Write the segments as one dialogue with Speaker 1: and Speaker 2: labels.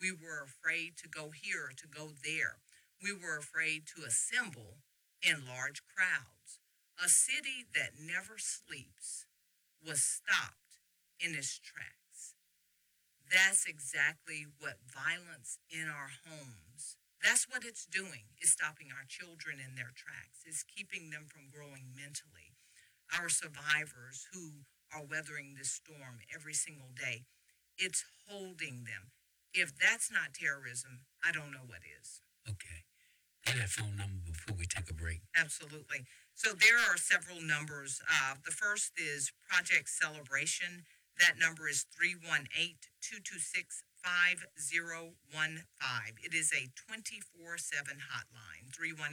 Speaker 1: We were afraid to go here, to go there. We were afraid to assemble in large crowds. A city that never sleeps was stopped in its tracks. That's exactly what violence in our homes, that's what it's doing. It's stopping our children in their tracks. It's keeping them from growing mentally. Our survivors who are weathering this storm every single day, it's holding them. If that's not terrorism, I don't know what is.
Speaker 2: Okay. Get that phone number before we take a break.
Speaker 1: Absolutely. So there are several numbers. The first is Project Celebration. That number is 318-226-5015. It is a 24/7 hotline.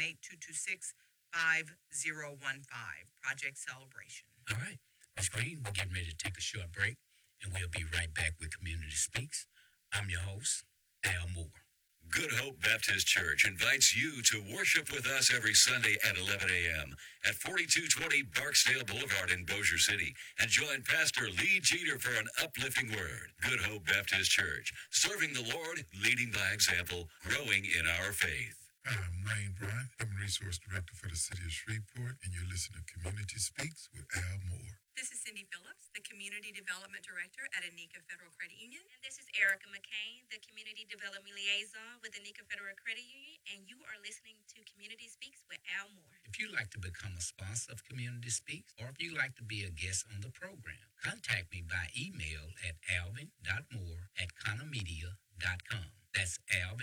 Speaker 1: 318-226-5015. Project Celebration.
Speaker 2: All right. Ms. Green, we're getting ready to take a short break, and we'll be right back with Community Speaks. I'm your host, Al Moore.
Speaker 3: Good Hope Baptist Church invites you to worship with us every Sunday at 11 a.m. at 4220 Barksdale Boulevard in Bossier City, and join Pastor Lee Jeter for an uplifting word. Good Hope Baptist Church, serving the Lord, leading by example, growing in our faith.
Speaker 4: I'm Wayne Bryant, Human Resource Director for the City of Shreveport, and you're listening to Community Speaks with Al Moore.
Speaker 5: This is Cindy Phillips, the Community Development Director at Anika Federal Credit Union.
Speaker 6: And this is Erica McCain, the Community Development Liaison with Anika Federal Credit Union, and you are listening to Community Speaks with Al Moore.
Speaker 2: If you'd like to become a sponsor of Community Speaks, or if you'd like to be a guest on the program, contact me by email at alvin.moore@conamedia.com. That's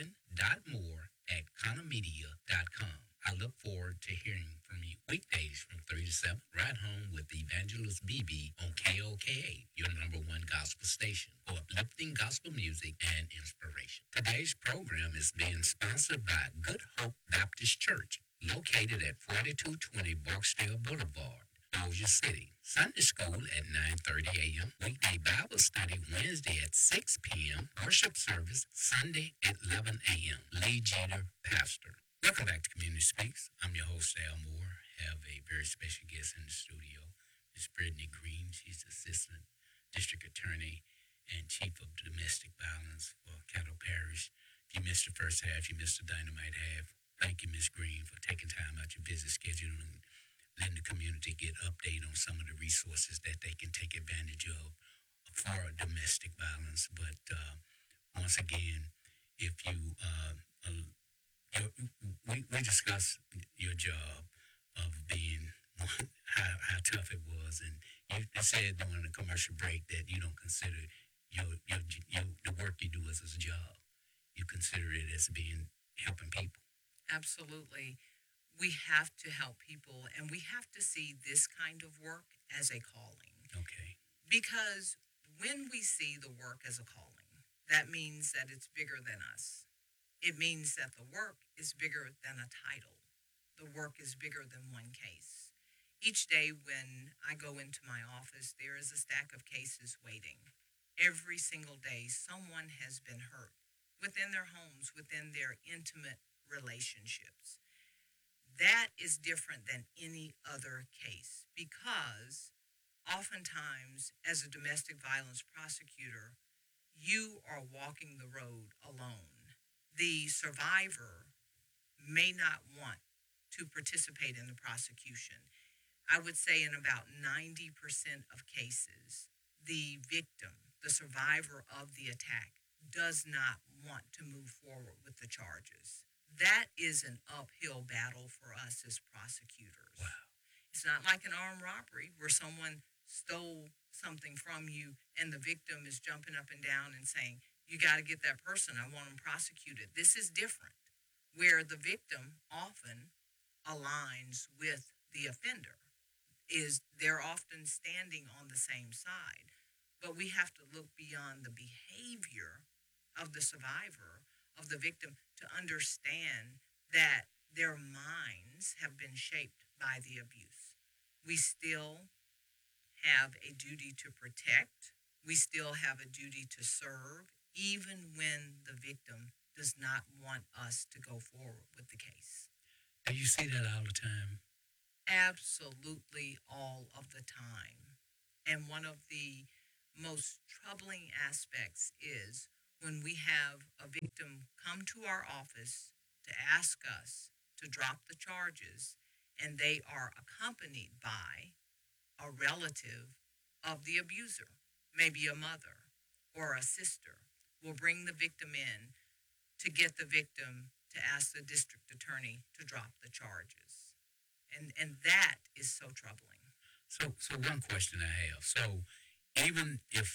Speaker 2: alvin.moore@conamedia.com. I look forward to hearing from you weekdays from 3 to 7, right home with Evangelist BB on KOKA, your number one gospel station for uplifting gospel music and inspiration. Today's program is being sponsored by Good Hope Baptist Church, located at 4220 Barksdale Boulevard, Bossier City. Sunday school at 9:30 a.m. Weekday Bible study Wednesday at 6 p.m. Worship service Sunday at 11 a.m. Lee Jeter, pastor. Welcome back to Community Speaks. I'm your host, Al Moore. Have a very special guest in the studio, Ms. Brittany Green. She's Assistant District Attorney and Chief of Domestic Violence for Caddo Parish. If you missed the first half, you missed the dynamite half. Thank you, Ms. Green, for taking time out your busy schedule and letting the community get update on some of the resources that they can take advantage of for domestic violence. But once again, if you we discussed your job of being how tough it was, and you said during the commercial break that you don't consider the work you do as a job. You consider it as being helping people.
Speaker 1: Absolutely. We have to help people, and we have to see this kind of work as a calling.
Speaker 2: Okay.
Speaker 1: Because when we see the work as a calling, that means that it's bigger than us. It means that the work is bigger than a title. The work is bigger than one case. Each day when I go into my office, there is a stack of cases waiting. Every single day, someone has been hurt within their homes, within their intimate relationships. That is different than any other case because oftentimes, as a domestic violence prosecutor, you are walking the road alone. The survivor may not want to participate in the prosecution. I would say in about 90% of cases, the victim, the survivor of the attack, does not want to move forward with the charges. That is an uphill battle for us as prosecutors.
Speaker 2: Wow.
Speaker 1: It's not like an armed robbery where someone stole something from you and the victim is jumping up and down and saying, you got to get that person, I want them prosecuted. This is different, where the victim often aligns with the offender. They're often standing on the same side. But we have to look beyond the behavior of the survivor, of the victim, to understand that their minds have been shaped by the abuse. We still have a duty to protect. We still have a duty to serve, even when the victim does not want us to go forward with the case.
Speaker 2: Do you see that all the time?
Speaker 1: Absolutely all of the time. And one of the most troubling aspects is when we have a victim come to our office to ask us to drop the charges, and they are accompanied by a relative of the abuser, maybe a mother or a sister, will bring the victim in to get the victim to ask the district attorney to drop the charges. And that is so troubling.
Speaker 2: So one question I have. So even if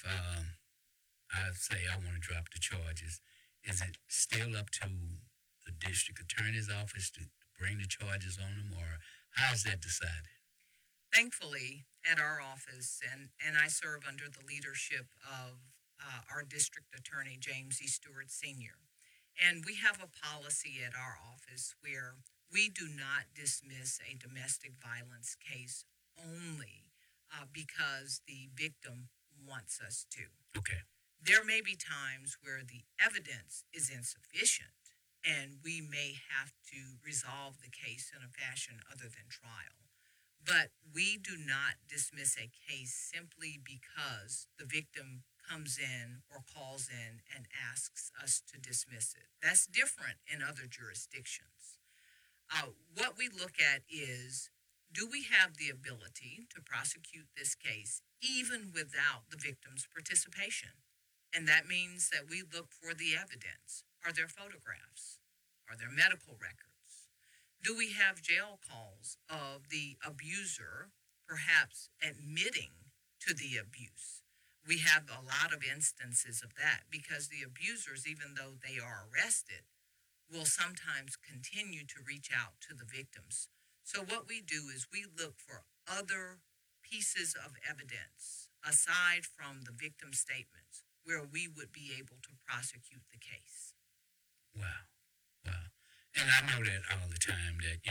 Speaker 2: I say I want to drop the charges, is it still up to the district attorney's office to bring the charges on them, or how is that decided?
Speaker 1: Thankfully, at our office, and I serve under the leadership of our district attorney, James E. Stewart Sr., and we have a policy at our office where we do not dismiss a domestic violence case only because the victim wants us to.
Speaker 2: Okay.
Speaker 1: There may be times where the evidence is insufficient and we may have to resolve the case in a fashion other than trial. But we do not dismiss a case simply because the victim comes in or calls in and asks us to dismiss it. That's different in other jurisdictions. What we look at is, do we have the ability to prosecute this case even without the victim's participation? And that means that we look for the evidence. Are there photographs? Are there medical records? Do we have jail calls of the abuser perhaps admitting to the abuse? We have a lot of instances of that because the abusers, even though they are arrested, will sometimes continue to reach out to the victims. So what we do is we look for other pieces of evidence aside from the victim statements where we would be able to prosecute the case.
Speaker 2: Wow. Wow. And I know that all the time that,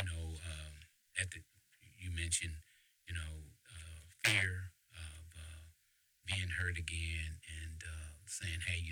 Speaker 2: you mentioned, fear of being hurt again and saying, hey,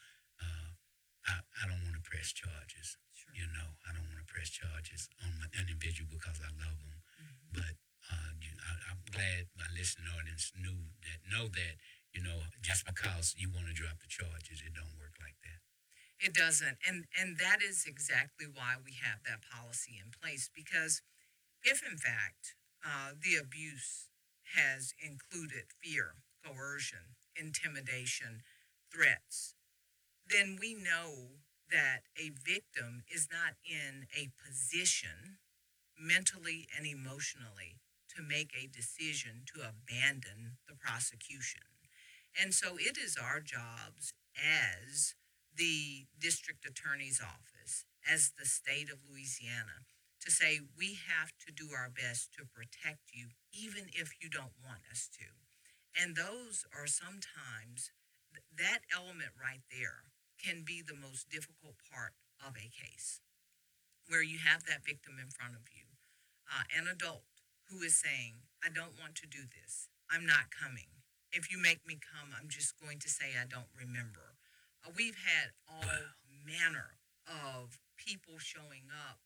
Speaker 2: I don't want to press charges.
Speaker 1: Sure.
Speaker 2: I don't want to press charges on an individual because I love them.
Speaker 1: Mm-hmm.
Speaker 2: But I'm glad my listening audience know that, just because you want to drop the charges, it don't work like that.
Speaker 1: It doesn't. And that is exactly why we have that policy in place. Because if, in fact, the abuse has included fear, coercion, intimidation, threats, then we know that a victim is not in a position mentally and emotionally to make a decision to abandon the prosecution. And so it is our jobs as the district attorney's office, as the state of Louisiana, to say we have to do our best to protect you, even if you don't want us to. And those are sometimes, that element right there can be the most difficult part of a case, where you have that victim in front of you, an adult who is saying, I don't want to do this. I'm not coming. If you make me come, I'm just going to say I don't remember. We've had all manner of people showing up,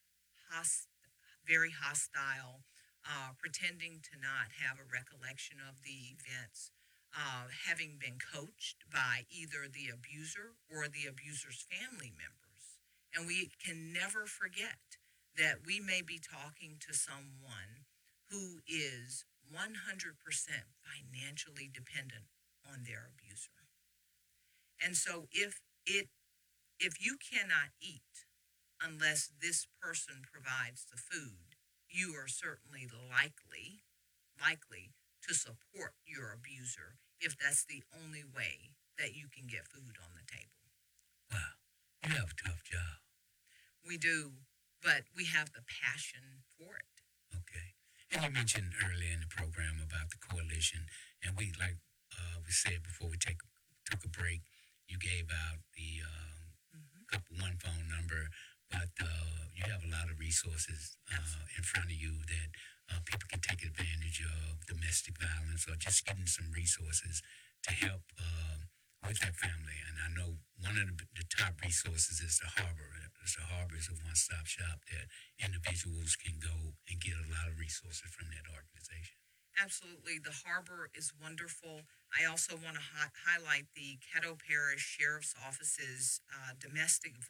Speaker 1: very hostile, pretending to not have a recollection of the events, having been coached by either the abuser or the abuser's family members. And we can never forget that we may be talking to someone who is 100% financially dependent on their abuser. And so if you cannot eat unless this person provides the food, you are certainly likely to support your abuser if that's the only way that you can get food on the table.
Speaker 2: Wow. You have a tough job.
Speaker 1: We do, but we have the passion for it.
Speaker 2: Okay. And you mentioned earlier in the program about the coalition, and we said before we took a break, you gave out the one phone number, but you have a lot of resources in front of you that people can take advantage of domestic violence or just getting some resources to help with that family. And I know one of the top resources is the Harbor. The Harbor is a one-stop shop that individuals can go and get a lot of resources from that organization.
Speaker 1: Absolutely. The Harbor is wonderful. I also want to highlight the Caddo Parish Sheriff's Office's domestic